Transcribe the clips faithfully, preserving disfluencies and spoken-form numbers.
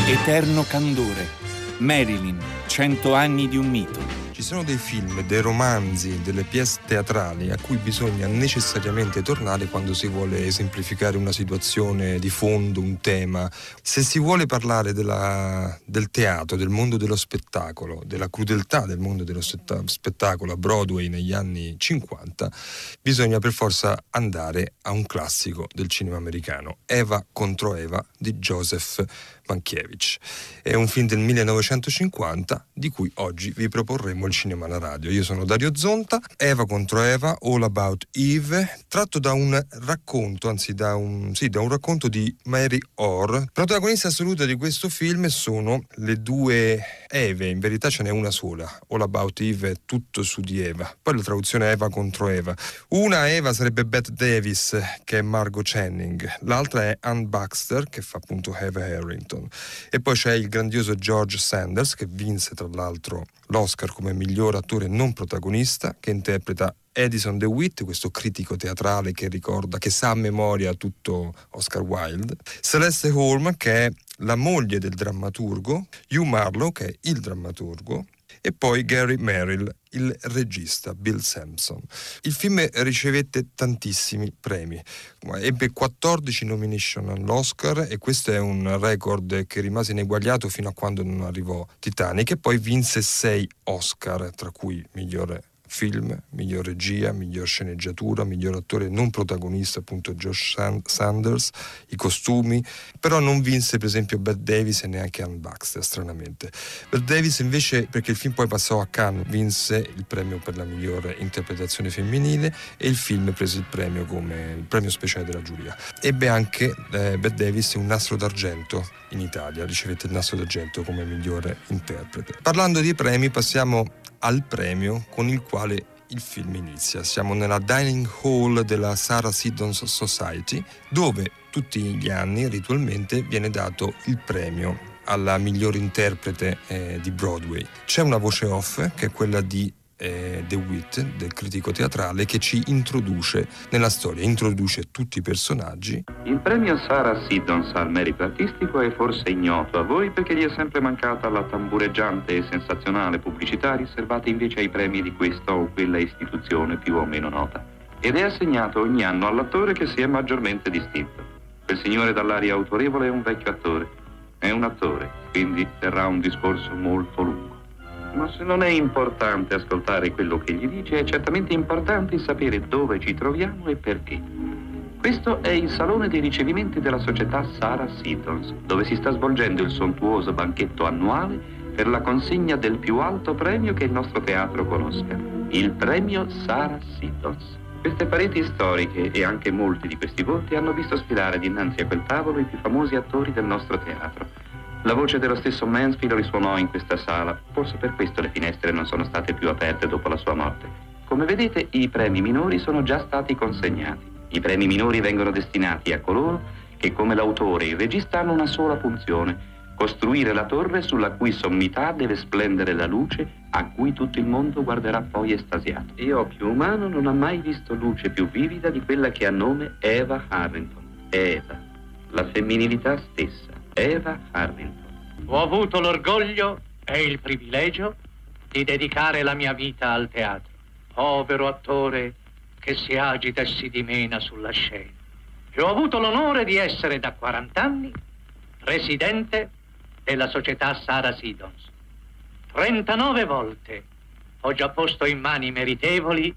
Eterno candore. Marilyn, cento anni di un mito. Ci sono dei film, dei romanzi, delle pièce teatrali a cui bisogna necessariamente tornare quando si vuole esemplificare una situazione di fondo, un tema. Se si vuole parlare della, del teatro, del mondo dello spettacolo, della crudeltà del mondo dello spettacolo a Broadway negli anni cinquanta, bisogna per forza andare a un classico del cinema americano, Eva contro Eva di Joseph Mankiewicz. È un film del millenovecentocinquanta di cui oggi vi proporremo il cinema alla radio. Io sono Dario Zonta. Eva contro Eva, All About Eve, tratto da un racconto, anzi da un, sì, da un racconto di Mary Orr. Protagonista assoluta di questo film sono le due Eve, in verità ce n'è una sola. All About Eve è tutto su di Eva. Poi la traduzione è Eva contro Eva. Una Eva sarebbe Bette Davis, che è Margot Channing. L'altra è Ann Baxter, che fa appunto Eva Harrington. E poi c'è il grandioso George Sanders, che vinse tra l'altro l'Oscar come miglior attore non protagonista, che interpreta Addison DeWitt, questo critico teatrale che ricorda, che sa a memoria tutto Oscar Wilde. Celeste Holm, che è la moglie del drammaturgo, Hugh Marlowe, che è il drammaturgo, e poi Gary Merrill, il regista Bill Sampson. Il film ricevette tantissimi premi, ebbe quattordici nomination all'Oscar e questo è un record che rimase ineguagliato fino a quando non arrivò Titanic, e poi vinse sei Oscar, tra cui migliore film, miglior regia, miglior sceneggiatura, miglior attore non protagonista, appunto Josh Sanders, i costumi, però non vinse per esempio Bette Davis e neanche Ann Baxter, stranamente. Bette Davis invece, perché il film poi passò a Cannes, vinse il premio per la migliore interpretazione femminile e il film prese il premio come il premio speciale della giuria. Ebbe anche eh, Bette Davis un nastro d'argento in Italia, ricevette il nastro d'argento come migliore interprete. Parlando di premi, passiamo al premio con il quale il film inizia. Siamo nella dining hall della Sarah Siddons Society, dove tutti gli anni ritualmente viene dato il premio alla miglior interprete eh, di Broadway. C'è una voce off che è quella di eh, DeWitt, del critico teatrale, che ci introduce nella storia, introduce tutti i personaggi. Il premio Sarah Siddons al merito artistico è forse ignoto a voi perché gli è sempre mancata la tambureggiante e sensazionale pubblicità riservata invece ai premi di questa o quella istituzione più o meno nota, ed è assegnato ogni anno all'attore che si è maggiormente distinto. Quel signore dall'aria autorevole è un vecchio attore, è un attore, quindi terrà un discorso molto lungo. Ma se non è importante ascoltare quello che gli dice, è certamente importante sapere dove ci troviamo e perché. Questo è il salone dei ricevimenti della società Sarah Siddons, dove si sta svolgendo il sontuoso banchetto annuale per la consegna del più alto premio che il nostro teatro conosca, il premio Sarah Siddons. Queste pareti storiche e anche molti di questi volti hanno visto sfilare dinanzi a quel tavolo i più famosi attori del nostro teatro. La voce dello stesso Mansfield risuonò in questa sala, forse per questo le finestre non sono state più aperte dopo la sua morte. Come vedete, i premi minori sono già stati consegnati. I premi minori vengono destinati a coloro che, come l'autore e il regista, hanno una sola funzione: costruire la torre sulla cui sommità deve splendere la luce a cui tutto il mondo guarderà poi estasiato. E occhio umano non ha mai visto luce più vivida di quella che ha nome Eva Harrington. Eva, la femminilità stessa. Eva Harrington. Ho avuto l'orgoglio e il privilegio di dedicare la mia vita al teatro. Povero attore che si agita e si dimena sulla scena. E ho avuto l'onore di essere da quaranta anni presidente della società Sarah Siddons. trentanove volte ho già posto in mani meritevoli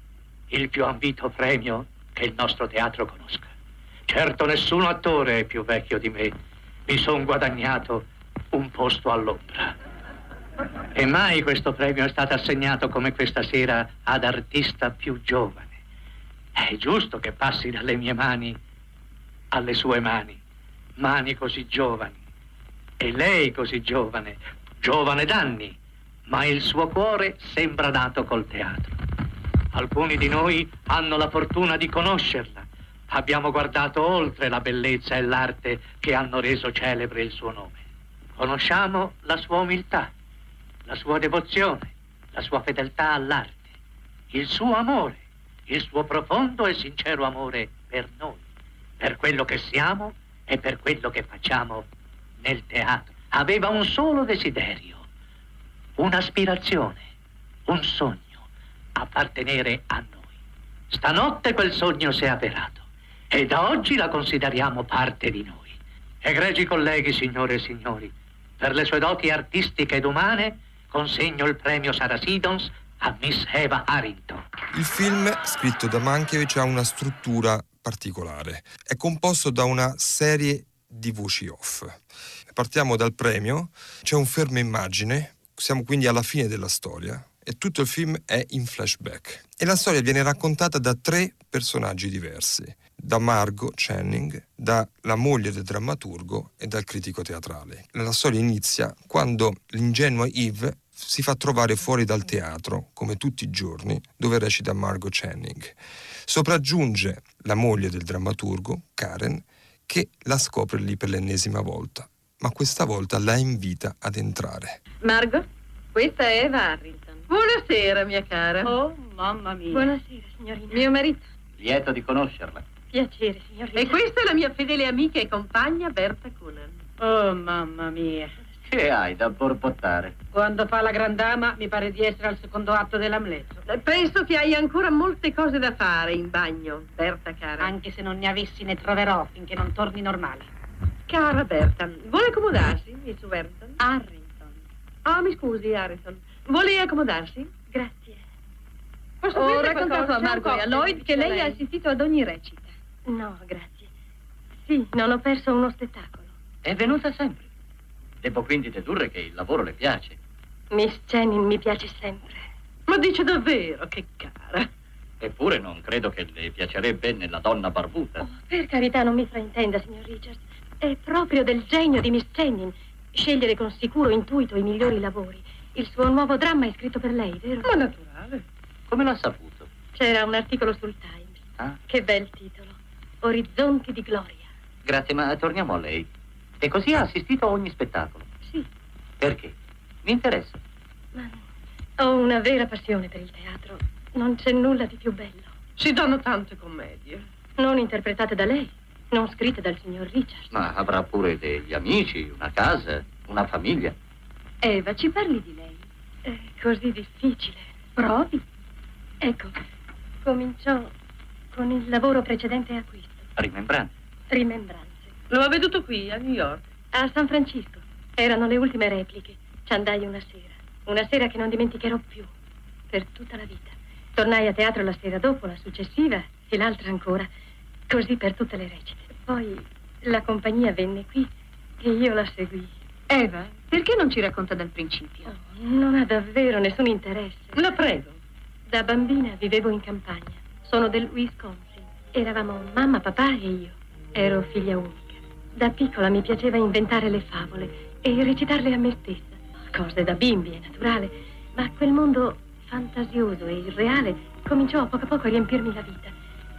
il più ambito premio che il nostro teatro conosca. Certo, nessun attore è più vecchio di me. Mi son guadagnato un posto all'ombra. E mai questo premio è stato assegnato come questa sera ad artista più giovane. È giusto che passi dalle mie mani alle sue mani, mani così giovani. E lei così giovane, giovane d'anni, ma il suo cuore sembra nato col teatro. Alcuni di noi hanno la fortuna di conoscerla. Abbiamo guardato oltre la bellezza e l'arte che hanno reso celebre il suo nome. Conosciamo la sua umiltà, la sua devozione, la sua fedeltà all'arte, il suo amore, il suo profondo e sincero amore per noi, per quello che siamo e per quello che facciamo nel teatro. aveva un solo desiderio, un'aspirazione, un sogno, appartenere a noi. Stanotte quel sogno si è avverato e da oggi la consideriamo parte di noi. Egregi colleghi, signore e signori, per le sue doti artistiche ed umane consegno il premio Sarah Siddons a Miss Eva Harrington. Il film, scritto da Mankiewicz, ha una struttura particolare. È composto da una serie di voci off. Partiamo dal premio, c'è un fermo immagine, siamo quindi alla fine della storia e tutto il film è in flashback. E la storia viene raccontata da tre personaggi diversi, da Margot Channing, dalla moglie del drammaturgo e dal critico teatrale. La storia inizia quando l'ingenua Eve si fa trovare fuori dal teatro, come tutti i giorni, dove recita Margot Channing. Sopraggiunge la moglie del drammaturgo, Karen, che la scopre lì per l'ennesima volta, ma questa volta la invita ad entrare. Margot, questa è Eva Harrington. Buonasera, mia cara. Oh, mamma mia. Buonasera, signorina. Mio marito. Lieto di conoscerla. Piacere, signorina. E questa è la mia fedele amica e compagna Berta Coonan. Oh, mamma mia. Che hai da borbottare? Quando fa la grandama mi pare di essere al secondo atto dell'Amleto. Penso che hai ancora molte cose da fare in bagno, Berta cara. Anche se non ne avessi ne troverò finché non torni normale. Cara Berta, vuole accomodarsi, Miss Warrington? Harrington. Ah, mi scusi, Harrington. Vuole accomodarsi? Grazie. Posso Ho dirle raccontato qualcosa? a Margot e a Lloyd che lei ha assistito ad ogni recita. No, grazie. Sì, non ho perso uno spettacolo. È venuta sempre. Devo quindi dedurre che il lavoro le piace. Miss Channing mi piace sempre. Ma dice davvero, che cara. Eppure non credo che le piacerebbe nella donna barbuta. Oh, per carità, non mi fraintenda, signor Richards. È proprio del genio di Miss Channing scegliere con sicuro intuito i migliori lavori. Il suo nuovo dramma è scritto per lei, vero? Ma naturale. Come l'ha saputo? C'era un articolo sul Times. Ah? Che bel titolo. Orizzonti di gloria. Grazie, ma torniamo a lei. E così ha assistito a ogni spettacolo? Sì. Perché? Mi interessa. Ma ho una vera passione per il teatro. Non c'è nulla di più bello. Si danno tante commedie. Non interpretate da lei, non scritte dal signor Richards. Ma avrà pure degli amici, una casa, una famiglia. Eva, ci parli di lei? È così difficile. Provi. Ecco, cominciò con il lavoro precedente a questo. Rimembranze. Rimembranze. Lo ha veduto qui, a New York? A San Francisco. Erano le ultime repliche. Ci andai una sera. Una sera che non dimenticherò più. Per tutta la vita. Tornai a teatro la sera dopo, la successiva e l'altra ancora. Così per tutte le recite. Poi la compagnia venne qui e io la seguii. Eva, perché non ci racconta dal principio? Oh, non ha davvero nessun interesse. La prego. Da bambina vivevo in campagna. Sono del Wisconsin. Eravamo mamma, papà e io. Ero figlia unica. Da piccola mi piaceva inventare le favole e recitarle a me stessa. Cose da bimbi, è naturale, ma quel mondo fantasioso e irreale cominciò a poco a poco a riempirmi la vita.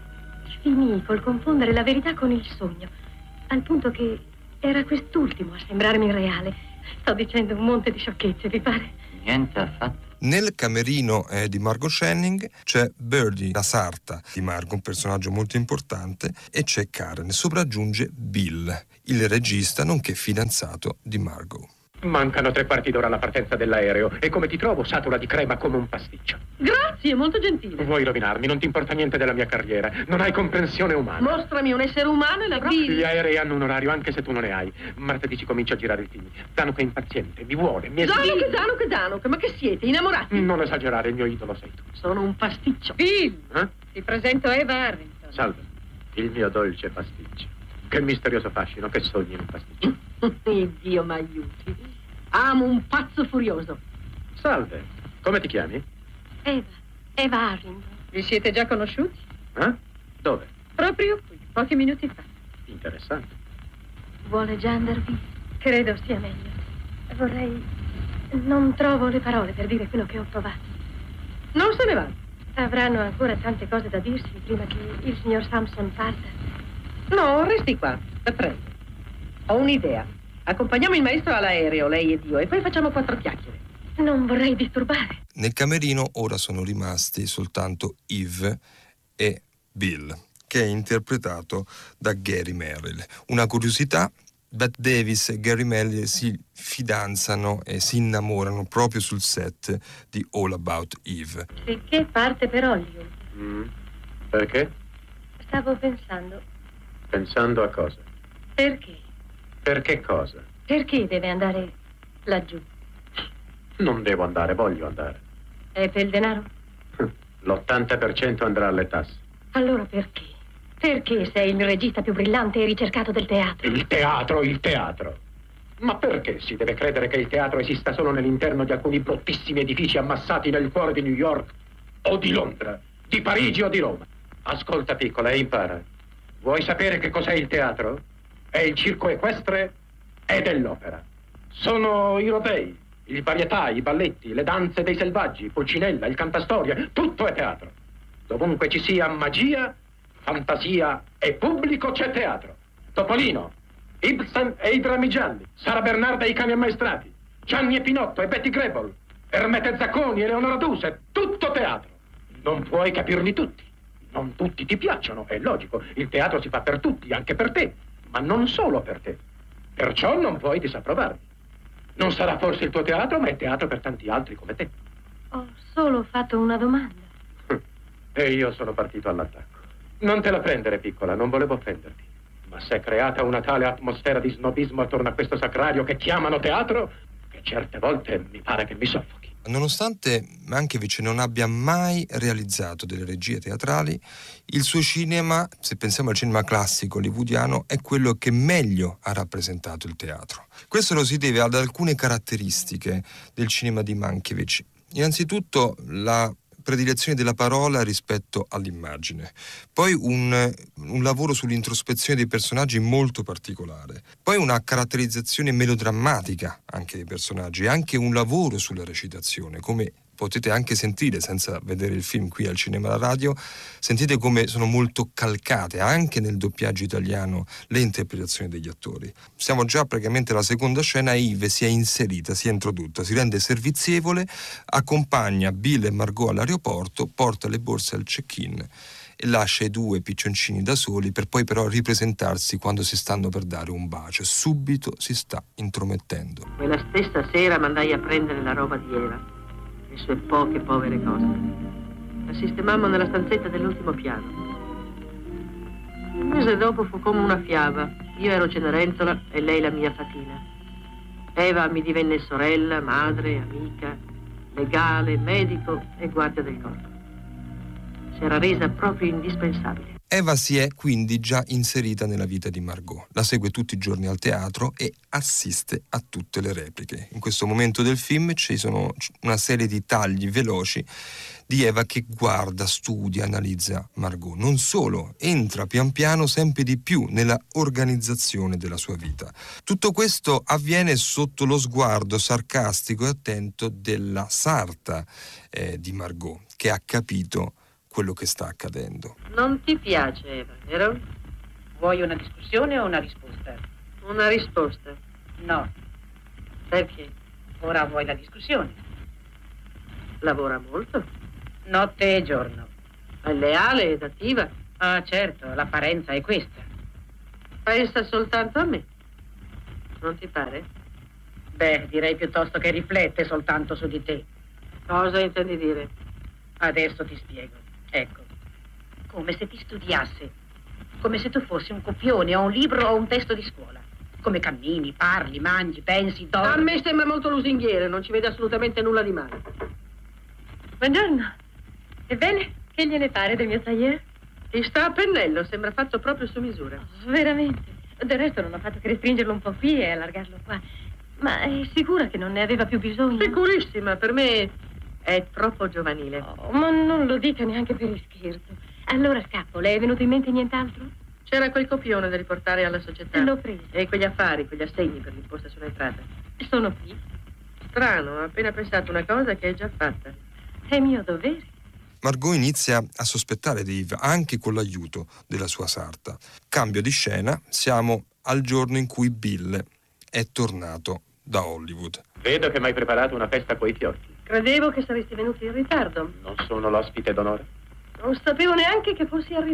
Finì col confondere la verità con il sogno, al punto che era quest'ultimo a sembrarmi reale. Sto dicendo un monte di sciocchezze, vi pare? Niente affatto. Nel camerino eh, di Margot Channing c'è Birdie, la sarta di Margot, un personaggio molto importante, e c'è Karen. Sopraggiunge Bill, il regista nonché fidanzato di Margot. Mancano tre quarti d'ora alla partenza dell'aereo e come ti trovo satura di crema come un pasticcio. Grazie, molto gentile. Vuoi rovinarmi, non ti importa niente della mia carriera. Non hai comprensione umana. Mostrami un essere umano e l'avrò. Gli aerei hanno un orario anche se tu non ne hai. Martedì ci comincia a girare il team. Zanuck è impaziente, mi vuole, mi esige. Zanuck, Zanuck, Zanuck, ma che siete, innamorati? Non esagerare, il mio idolo sei tu. Sono un pasticcio. Bill, Eh? ti presento Eva Harrington. Salve, il mio dolce pasticcio. Che misterioso fascino, che sogni in un pasticcio. E Dio m'aiuti. Amo un pazzo furioso. Salve, come ti chiami? Eva, Eva Harrington. Vi siete già conosciuti? Eh? Dove? Proprio qui, pochi minuti fa. Interessante. Vuole già andarvi? Credo sia meglio. Vorrei... Non trovo le parole per dire quello che ho provato. Non se ne va. Avranno ancora tante cose da dirsi prima che il signor Sampson parta. No, resti qua, la prego. Ho un'idea. Accompagniamo il maestro all'aereo, lei ed io, e poi facciamo quattro chiacchiere. Non vorrei disturbare. Nel camerino ora sono rimasti soltanto Eve e Bill, che è interpretato da Gary Merrill. Una curiosità, Bette Davis e Gary Mellier si fidanzano e si innamorano proprio sul set di All About Eve. Perché parte per Hollywood? Mm. Perché? Stavo pensando, Pensando a cosa? perché? Per che cosa? Perché deve andare laggiù? Non devo andare, voglio andare. È per il denaro? L'ottanta per cento andrà alle tasse. Allora perché? Perché sei il regista più brillante e ricercato del teatro? Il teatro, il teatro. Ma perché si deve credere che il teatro esista solo nell'interno di alcuni bruttissimi edifici ammassati nel cuore di New York o di Londra, di Parigi o di Roma? Ascolta, piccola, e impara. Vuoi sapere che cos'è il teatro? È il circo equestre e dell'opera. Sono i rodei, il varietà, i balletti, le danze dei selvaggi, Pulcinella, il cantastorie, tutto è teatro. Dovunque ci sia magia, fantasia e pubblico c'è teatro. Topolino, Ibsen e i drammi gialli, Sara Bernarda e i cani ammaestrati, Gianni e Pinotto e Betty Grable, Ermete Zacconi e Leonora Duse, tutto teatro. Non puoi capirli tutti. Non tutti ti piacciono, è logico. Il teatro si fa per tutti, anche per te, ma non solo per te. Perciò non puoi disapprovarmi. Non sarà forse il tuo teatro, ma è teatro per tanti altri come te. Ho solo fatto una domanda. E io sono partito all'attacco. Non te la prendere, piccola, non volevo offenderti. Ma si è creata una tale atmosfera di snobismo attorno a questo sacrario che chiamano teatro, che certe volte mi pare che mi soffochi. Nonostante Mankiewicz non abbia mai realizzato delle regie teatrali, il suo cinema, se pensiamo al cinema classico hollywoodiano, è quello che meglio ha rappresentato il teatro. Questo lo si deve ad alcune caratteristiche del cinema di Mankiewicz. Innanzitutto la predilezione della parola rispetto all'immagine, poi un, un lavoro sull'introspezione dei personaggi molto particolare, poi una caratterizzazione melodrammatica anche dei personaggi, anche un lavoro sulla recitazione, come potete anche sentire senza vedere il film qui al cinema e alla radio. Sentite come sono molto calcate anche nel doppiaggio italiano le interpretazioni degli attori. Siamo già praticamente alla seconda scena e Yves si è inserita, si è introdotta, si rende servizievole, accompagna Bill e Margot all'aeroporto, porta le borse al check-in e lascia i due piccioncini da soli, per poi però ripresentarsi quando si stanno per dare un bacio. Subito si sta intromettendo. Quella stessa sera mandai a prendere la roba di Eva, le sue poche povere cose. La sistemammo nella stanzetta dell'ultimo piano. Un mese dopo fu come una fiaba. Io ero Cenerentola e lei la mia fatina. Eva mi divenne sorella, madre, amica, legale, medico e guardia del corpo. Si era resa proprio indispensabile. Eva si è quindi già inserita nella vita di Margot, la segue tutti i giorni al teatro e assiste a tutte le repliche. In questo momento del film ci sono una serie di tagli veloci di Eva che guarda, studia, analizza Margot. Non solo, entra pian piano sempre di più nella organizzazione della sua vita. Tutto questo avviene sotto lo sguardo sarcastico e attento della sarta eh, di Margot, che ha capito quello che sta accadendo. Non ti piace, Eva, vero? Vuoi una discussione o una risposta? Una risposta. No. Perché? Ora vuoi la discussione. Lavora molto. Notte e giorno. È leale ed attiva. Ah, certo, l'apparenza è questa. Pensa soltanto a me. Non ti pare? Beh, direi piuttosto che riflette soltanto su di te. Cosa intendi dire? Adesso ti spiego. Ecco, come se ti studiasse, come se tu fossi un copione o un libro o un testo di scuola. Come cammini, parli, mangi, pensi, dormi. A me sembra molto lusinghiere, non ci vede assolutamente nulla di male. Buongiorno. Ebbene, che gliene pare del mio tailleur? Ti sta a pennello, sembra fatto proprio su misura. Oh, veramente. Del resto non ho fatto che restringerlo un po' qui e allargarlo qua. Ma è sicura che non ne aveva più bisogno? Sicurissima, per me è troppo giovanile. Oh, ma non lo dica neanche per ischerzo. Allora scappo, le è venuto in mente nient'altro? C'era quel copione da riportare alla società. L'ho preso. E quegli affari, quegli assegni per l'imposta sull'entrata. Sono qui. Strano, ho appena pensato una cosa che è già fatta. È mio dovere. Margot inizia a sospettare di Yves anche con l'aiuto della sua sarta. Cambio di scena, siamo al giorno in cui Bill è tornato da Hollywood. Vedo che mi hai preparato una festa coi fiocchi. Credevo che saresti venuto in ritardo. Non sono l'ospite d'onore. Non sapevo neanche che fossi arrivato.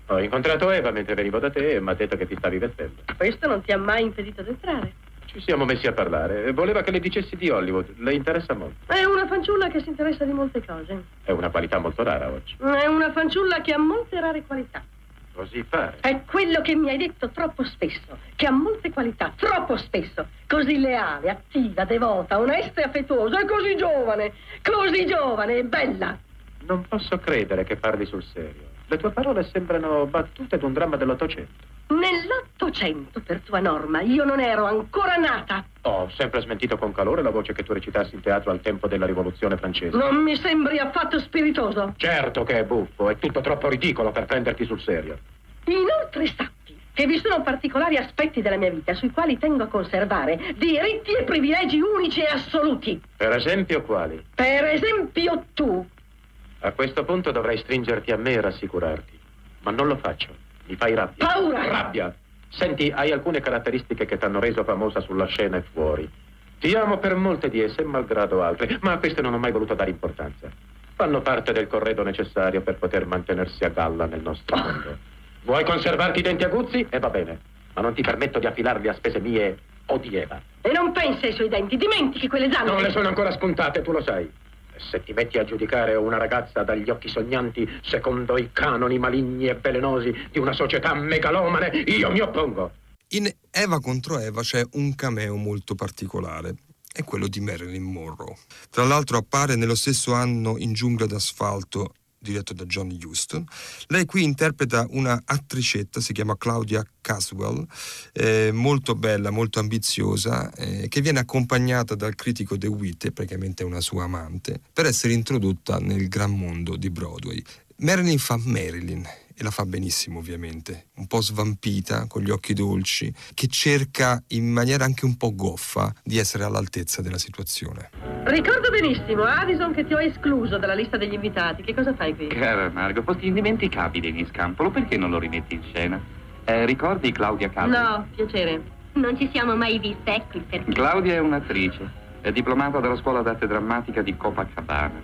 Ho incontrato Eva mentre venivo da te e mi ha detto che ti stavi vestendo. Questo non ti ha mai impedito di entrare. Ci siamo messi a parlare. Voleva che le dicessi di Hollywood. Le interessa molto. È una fanciulla che si interessa di molte cose. È una qualità molto rara oggi. È una fanciulla che ha molte rare qualità. Così pare. È quello che mi hai detto troppo spesso, che ha molte qualità, troppo spesso. Così leale, attiva, devota, onesta e affettuosa, e così giovane, così giovane e bella. Non posso credere che parli sul serio. Le tue parole sembrano battute d'un dramma dell'Ottocento. Nell'Ottocento, per tua norma, io non ero ancora nata. Ho sempre smentito con calore la voce che tu recitassi in teatro al tempo della Rivoluzione francese. Non mi sembri affatto spiritoso. Certo che è buffo, è tutto troppo ridicolo per prenderti sul serio. Inoltre sappi che vi sono particolari aspetti della mia vita sui quali tengo a conservare diritti e privilegi unici e assoluti. Per esempio quali? Per esempio tu. A questo punto dovrei stringerti a me e rassicurarti. Ma non lo faccio. Mi fai rabbia. Paura! Rabbia! Senti, hai alcune caratteristiche che ti hanno reso famosa sulla scena e fuori. Ti amo per molte di esse, malgrado altre, ma a queste non ho mai voluto dare importanza. Fanno parte del corredo necessario per poter mantenersi a galla nel nostro mondo. Vuoi conservarti i denti aguzzi? E va bene. Ma non ti permetto di affilarli a spese mie o di Eva. E non pensi ai suoi denti, dimentichi quelle zanne. Non le sono ancora spuntate, tu lo sai. Se ti metti a giudicare una ragazza dagli occhi sognanti secondo i canoni maligni e velenosi di una società megalomane, io mi oppongo. In Eva contro Eva c'è un cameo molto particolare. È quello di Marilyn Monroe. Tra l'altro appare nello stesso anno in Giungla d'asfalto, diretto da John Huston. Lei qui interpreta una attricetta, si chiama Claudia Caswell, eh, molto bella, molto ambiziosa, eh, che viene accompagnata dal critico DeWitt, praticamente una sua amante, per essere introdotta nel gran mondo di Broadway. Marilyn fa Marilyn, e la fa benissimo ovviamente, un po' svampita, con gli occhi dolci, che cerca in maniera anche un po' goffa di essere all'altezza della situazione. Ricordo benissimo, Addison, che ti ho escluso dalla lista degli invitati. Che cosa fai qui? Cara Margo, fosti indimenticabile in scampolo, perché non lo rimetti in scena? Eh, ricordi Claudia Caswell? No, piacere. Non ci siamo mai viste, ecco il perché. Claudia è un'attrice, è diplomata dalla scuola d'arte drammatica di Copacabana.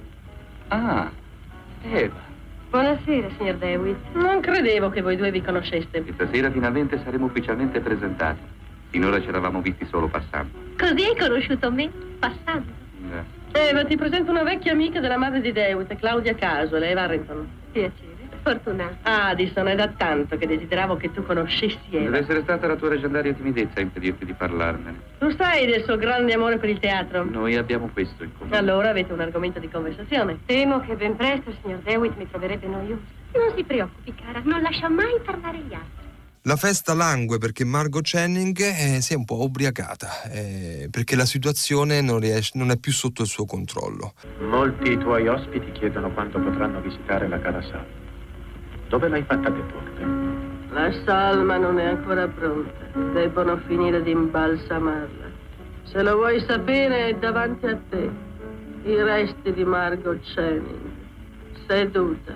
Ah, Eva. Buonasera, signor DeWitt. Non credevo che voi due vi conosceste. Questa sera finalmente saremo ufficialmente presentati. Finora ci eravamo visti solo passando. Così hai conosciuto me? Passando. Eh. Eva, ti presento una vecchia amica della madre di DeWitt, Claudia Caswell, Eva Harrington. Piacere. Fortunato. Addison, è da tanto che desideravo che tu conoscessi Eva. Deve essere stata la tua leggendaria timidezza a impedirti di parlarmene. Tu sai del suo grande amore per il teatro? Noi abbiamo questo in comune. Allora avete un argomento di conversazione. Temo che ben presto il signor DeWitt mi troverebbe noioso. Non si preoccupi, cara, non lascia mai parlare gli altri. La festa langue perché Margot Channing eh, si è un po' ubriacata, eh, perché la situazione non, riesce, non è più sotto il suo controllo. Molti tuoi ospiti chiedono quando potranno visitare la cara Salma. Dove l'hai fatta deporre? La salma non è ancora pronta. Debbono finire di imbalsamarla. Se lo vuoi sapere è davanti a te. I resti di Margot Channing. Seduta.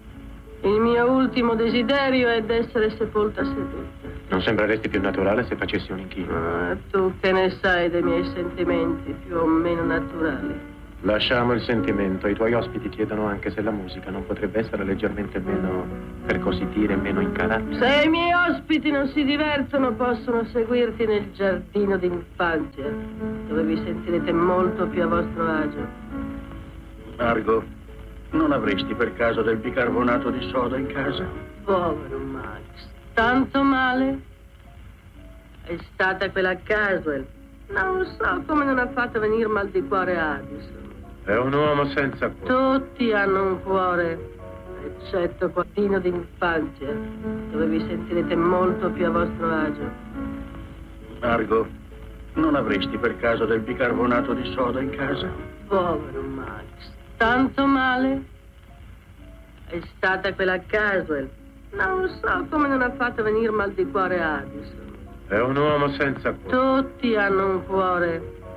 Il mio ultimo desiderio è d'essere sepolta seduta. Non sembreresti più naturale se facessi un inchino. Ah, tu che ne sai dei miei sentimenti più o meno naturali? Lasciamo il sentimento. I tuoi ospiti chiedono anche se la musica non potrebbe essere leggermente meno, per così dire, meno incarata. Se i miei ospiti non si divertono, possono seguirti nel giardino d'infanzia, dove vi sentirete molto più a vostro agio. Margot, non avresti per caso del bicarbonato di soda in casa? Povero Max, tanto male? È stata quella Caswell. Non so come non ha fatto venire mal di cuore a Addison. È un uomo senza cuore. Tutti hanno un cuore, eccetto quattino d'infanzia, dove vi sentirete molto più a vostro agio. Margot, non avresti per caso del bicarbonato di soda in casa? Povero Max, tanto male? È stata quella Caswell. Non so come non ha fatto venire mal di cuore a Addison. È un uomo senza cuore. Tutti hanno un cuore,